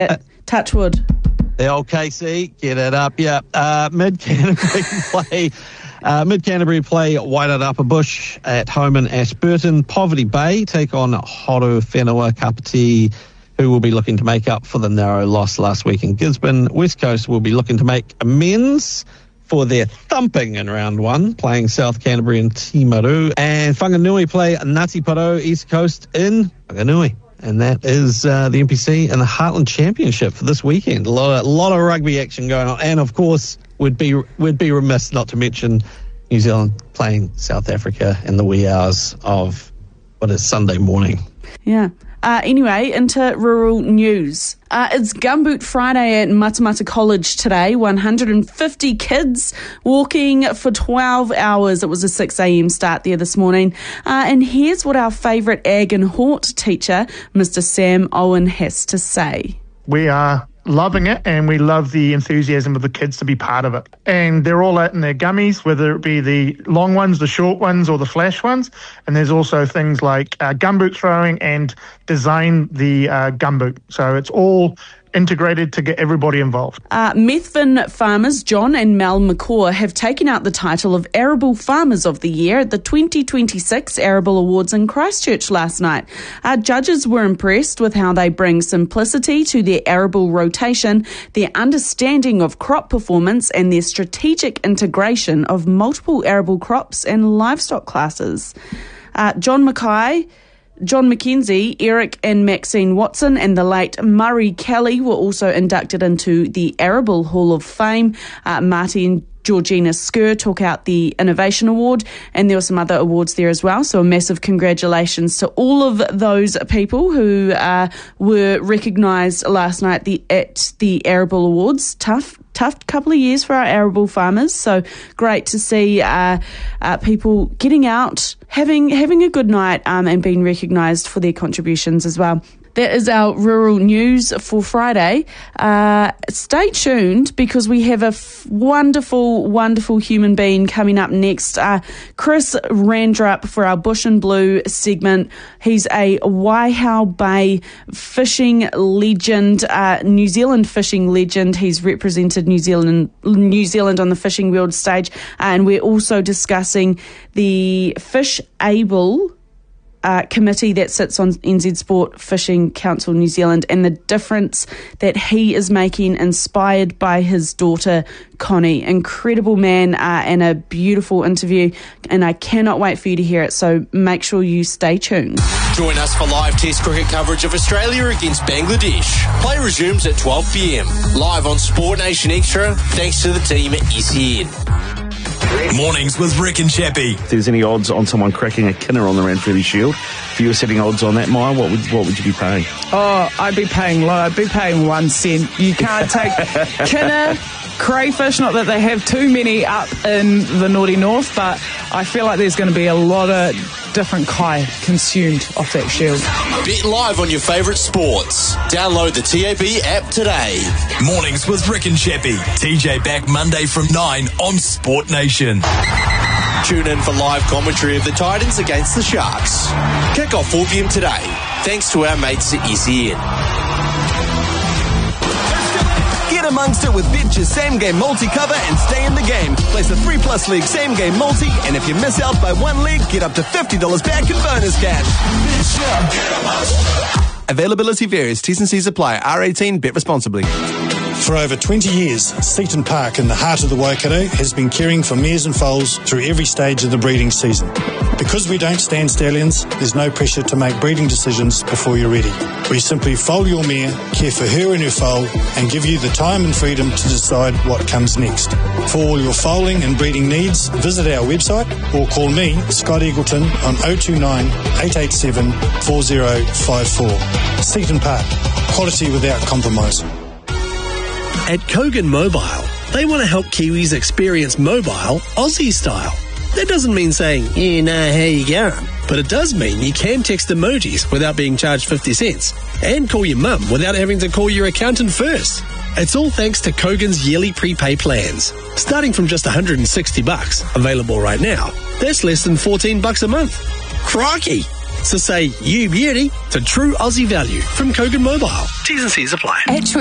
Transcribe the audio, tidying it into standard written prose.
Touchwood. The old KC, get it up, yeah. Mid-Canterbury play Wairara Upper Bush at home in Ashburton. Poverty Bay take on Horu Whenua Kapiti, who will be looking to make up for the narrow loss last week in Gisborne. West Coast will be looking to make amends for their thumping in round one, playing South Canterbury and Timaru. And Whanganui play Ngāti Porou East Coast in Whanganui. And that is the NPC and the Heartland Championship for this weekend. A lot of rugby action going on. And, of course, we'd be remiss not to mention New Zealand playing South Africa in the wee hours of what is Sunday morning. Yeah. Anyway, into rural news. It's Gumboot Friday at Matamata College today. 150 kids walking for 12 hours. It was a 6 a.m. start there this morning. And here's what our favourite ag and hort teacher, Mr. Sam Owen, has to say. We are loving it, and we love the enthusiasm of the kids to be part of it. And they're all out in their gummies, whether it be the long ones, the short ones, or the flash ones. And there's also things like gumboot throwing and design the gumboot. So it's all integrated to get everybody involved. Methven farmers John and Mel McCaw have taken out the title of Arable Farmers of the Year at the 2026 Arable Awards in Christchurch last night. Judges were impressed with how they bring simplicity to their arable rotation, their understanding of crop performance, and their strategic integration of multiple arable crops and livestock classes. John McKenzie, Eric and Maxine Watson, and the late Murray Kelly were also inducted into the Arable Hall of Fame. Marty and Georgina Skur took out the Innovation Award, and there were some other awards there as well. So a massive congratulations to all of those people who were recognised last night at the Arable Awards. Tough couple of years for our arable farmers. So great to see people getting out, having a good night, and being recognised for their contributions as well. That is our rural news for Friday. Stay tuned because we have a wonderful, wonderful human being coming up next. Chris Randrup for our Bush and Blue segment. He's a Waihau Bay fishing legend, New Zealand fishing legend. He's represented New Zealand on the fishing world stage. And we're also discussing the Fish Able committee that sits on NZ Sport Fishing Council New Zealand and the difference that he is making, inspired by his daughter Connie. Incredible man, and a beautiful interview, and I cannot wait for you to hear it, so make sure you stay tuned. Join us for live Test cricket coverage of Australia against Bangladesh. Play resumes at 12 p.m. live on Sport Nation Extra, thanks to the team at SEN. Mornings with Rick and Chappie. If there's any odds on someone cracking a Kinner on the Ranfurly Shield, if you were setting odds on that, Maya, what would you be paying? Oh, I'd be paying low. I'd be paying 1 cent. You can't take Kinner, crayfish, not that they have too many up in the Naughty North, but I feel like there's going to be a lot of different kai consumed off that shield. Bet live on your favourite sports. Download the TAB app today. Mornings with Rick and Chappie. TJ back Monday from 9 on Sport Nation. Tune in for live commentary of the Titans against the Sharks. Kick off 4 p.m. today, thanks to our mates at SEN. Get amongst it with Betcha Same Game Multi cover and stay in the game. Place a 3+ league Same Game Multi, and if you miss out by one league, get up to $50 back in bonus cash. Availability varies. T's and C's apply. R18. Bet responsibly. For over 20 years, Seaton Park in the heart of the Waikato has been caring for mares and foals through every stage of the breeding season. Because we don't stand stallions, there's no pressure to make breeding decisions before you're ready. We simply foal your mare, care for her and her foal, and give you the time and freedom to decide what comes next. For all your foaling and breeding needs, visit our website or call me, Scott Eagleton, on 029 887 4054. Seaton Park, quality without compromise. At Kogan Mobile, they want to help Kiwis experience mobile Aussie style. That doesn't mean saying, you know how you go, but it does mean you can text emojis without being charged 50 cents and call your mum without having to call your accountant first. It's all thanks to Kogan's yearly prepay plans, starting from just $160, available right now. That's less than $14 a month. Crikey! So say you beauty to true Aussie value from Kogan Mobile. T's and C's apply.